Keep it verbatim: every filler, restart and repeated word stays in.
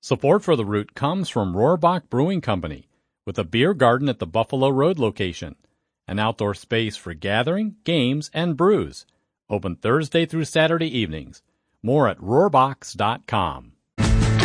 Support for the route comes from Rohrbach Brewing Company, with a beer garden at the Buffalo Road location, an outdoor space for gathering, games, and brews. Open Thursday through Saturday evenings. More at rohrbachs dot com.